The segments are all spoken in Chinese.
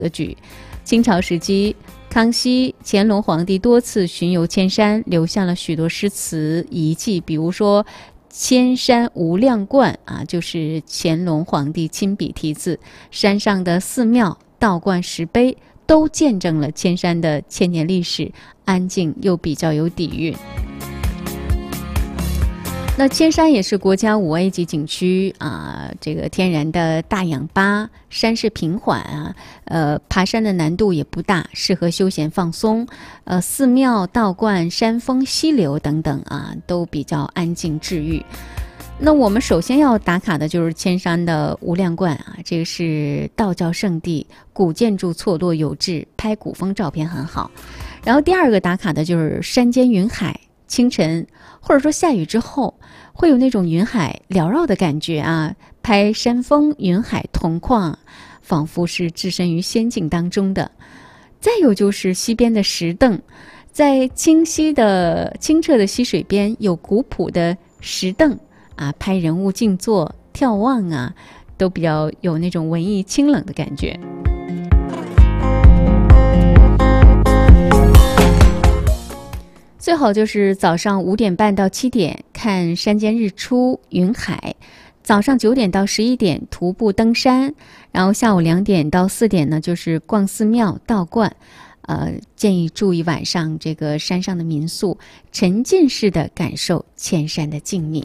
的举。清朝时期，康熙、乾隆皇帝多次巡游千山，留下了许多诗词遗迹，比如说千山无量观啊，就是乾隆皇帝亲笔题字，山上的寺庙、道观、石碑都见证了千山的千年历史，安静又比较有底蕴。那千山也是国家5A 级景区啊，这个天然的大氧吧，山势平缓啊，爬山的难度也不大，适合休闲放松。寺庙、道观、山峰、溪流等等啊，都比较安静治愈。那我们首先要打卡的就是千山的无量观啊，这个是道教圣地，古建筑错落有致，拍古风照片很好。然后第二个打卡的就是山间云海，清晨或者说下雨之后，会有那种云海缭绕的感觉啊，拍山峰云海同框，仿佛是置身于仙境当中的。再有就是溪边的石凳，在清澈的溪水边有古朴的石凳啊，拍人物静坐眺望啊，都比较有那种文艺清冷的感觉。最好就是早上5点半到7点看山间日出云海，早上9点到11点徒步登山，然后下午2点到4点呢就是逛寺庙道观。建议住一晚上这个山上的民宿，沉浸式的感受千山的静谧。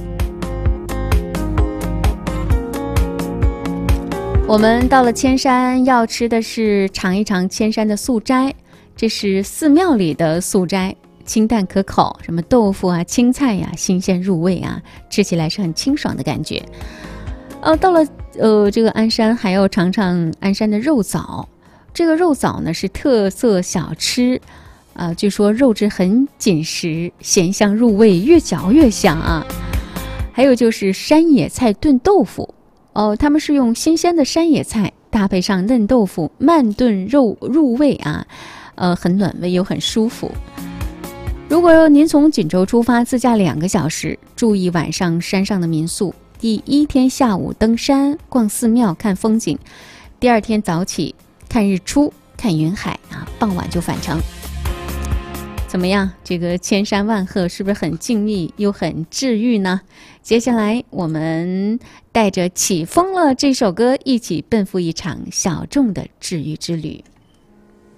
我们到了千山，要吃的是尝一尝千山的素斋，这是寺庙里的素斋，清淡可口，什么豆腐啊、青菜呀、新鲜入味啊，吃起来是很清爽的感觉。到了这个鞍山，还要尝尝鞍山的肉枣。这个肉枣呢是特色小吃，据说肉质很紧实，咸香入味，越嚼越香啊。还有就是山野菜炖豆腐，他们是用新鲜的山野菜搭配上嫩豆腐，慢炖肉入味啊，很暖胃又很舒服。如果您从锦州出发，自驾2个小时，住一晚上山上的民宿，第1天下午登山逛寺庙看风景，第2天早起看日出看云海啊，傍晚就返程。怎么样，这个千山万壑是不是很静谧又很治愈呢？接下来我们带着起风了这首歌，一起奔赴一场小众的治愈之旅。